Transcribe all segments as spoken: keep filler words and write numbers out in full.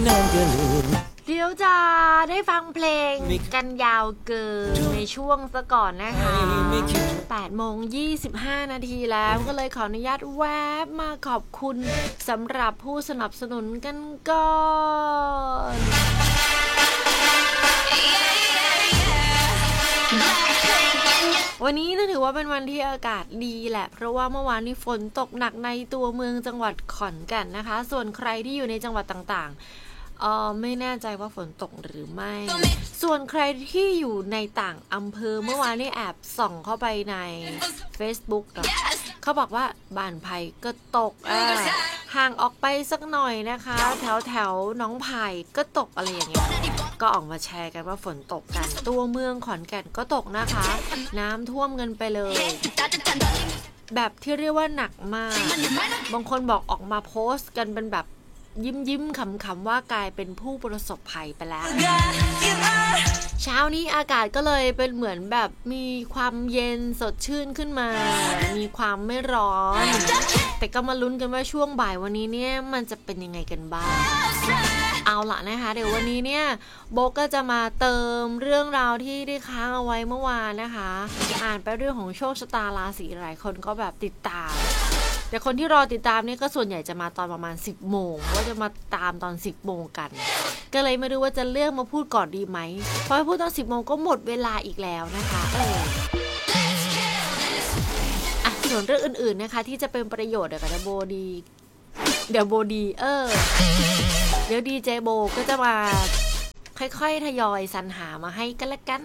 เดี๋ยวจะได้ฟังเพลงกันยาวเกินในช่วงซะก่อนนะคะแปดโมงยี่สิบห้านาทีแล้วก็เลยขออนุญาตแวบมาขอบคุณสำหรับผู้สนับสนุนกันก่อนวันนี้ถือว่าเป็นวันที่อากาศดีแหละเพราะว่าเมื่อวานนี้ฝนตกหนักในตัวเมืองจังหวัดขอนแก่นนะคะส่วนใครที่อยู่ในจังหวัดต่างๆเออไม่แน่ใจว่าฝนตกหรือไม่ส่วนใครที่อยู่ในต่างอำเภอเมื่อวานนี้แอบส่องเข้าไปใน Facebook นะเขาบอกว่าบ้านไผ่ก็ตกอ่ะห่างออกไปสักหน่อยนะคะแถวแถวน้องไผ่ก็ตกอะไรอย่างเงี้ยก็ออกมาแชร์กันว่าฝนตกกันตัวเมืองขอนแก่นก็ตกนะคะน้ำท่วมเงินไปเลยแบบที่เรียกว่าหนักมากบางคนบอกออกมาโพสต์กันเป็นแบบยิ้มยิ้มขำขำว่ากลายเป็นผู้ประสบภัยไปแล้วเช้านี้อากาศก็เลยเป็นเหมือนแบบมีความเย็นสดชื่นขึ้นมามีความไม่ร้อนแต่ก็มาลุ้นกันว่าช่วงบ่ายวันนี้เนี่ยมันจะเป็นยังไงกันบ้างเอาล่ะนะคะเดี๋ยววันนี้เนี่ยโบก็จะมาเติมเรื่องราวที่ได้ค้างเอาไว้เมื่อวานนะคะอ่านไปเรื่องของโชคชะตาราศีหลายคนก็แบบติดตามแต่คนที่รอติดตามนี่ก็ส่วนใหญ่จะมาตอนประมาณสิบโมงว่าจะมาตามตอนสิบโมงกันก็เลยไม่รู้ว่าจะเลือกมาพูดก่อนดีไหมเพราะพูดตอนสิบโมงก็หมดเวลาอีกแล้วนะคะเอออ่ะส่วนเรื่องอื่นๆนะคะที่จะเป็นประโยชน์เดี๋ยวกับโบดีเดี๋ยวโบดีเออเดี๋ยวดีเจโบก็จะมาค่อยๆทยอยสรรหามาให้กันละกัน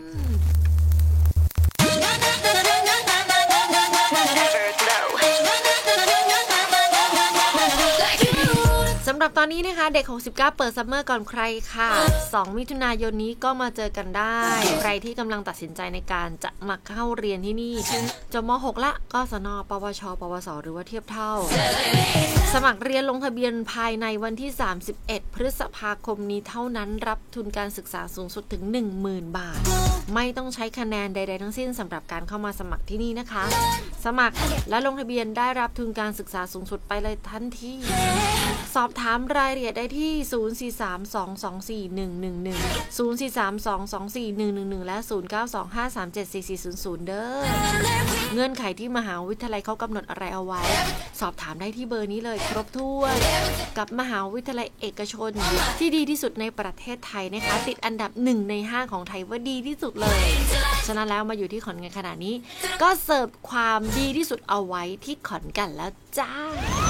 สำหรับตอนนี้นะคะเด็กหกสิบเก้าเปิดซัมเมอร์ก่อนใครค่ะสองมิถุนายนนี้ก็มาเจอกันได้ใครที่กำลังตัดสินใจในการจะมาเข้าเรียนที่นี่จบม.หก ละกศน.ปวช.ปวส.หรือว่าเทียบเท่าสมัครเรียนลงทะเบียนภายในวันที่สามสิบเอ็ดพฤษภาคมนี้เท่านั้นรับทุนการศึกษาสูงสุดถึง หนึ่งหมื่น บาทไม่ต้องใช้คะแนนใดๆทั้งสิ้นสำหรับการเข้ามาสมัครที่นี่นะคะสมัครและลงทะเบียนได้รับทุนการศึกษาสูงสุดไปเลยทันทีสอบถามรายละเอียดได้ที่ศูนย์ สี่ สาม สอง สอง สี่ หนึ่ง หนึ่ง หนึ่ง ศูนย์ สี่ สาม สอง สอง สี่ หนึ่ง หนึ่ง หนึ่งและศูนย์ เก้า สอง ห้า สาม เจ็ด สี่ สี่ ศูนย์ ศูนย์เด้อเงื่อนไขที่มหาวิทยาลัยเขากำหนดอะไรเอาไว้สอบถามได้ที่เบอร์นี้เลยครบถ้วนกับมหาวิทยาลัยเอกชนที่ดีที่สุดในประเทศไทยนะคะติดอันดับหนึ่งในห้าของไทยว่าดีที่สุดเลยฉะนั้นแล้วมาอยู่ที่ขอนแก่นขนาดนี้ก็เสิร์ฟความดีที่สุดเอาไว้ที่ขอนแก่นแล้วจ้า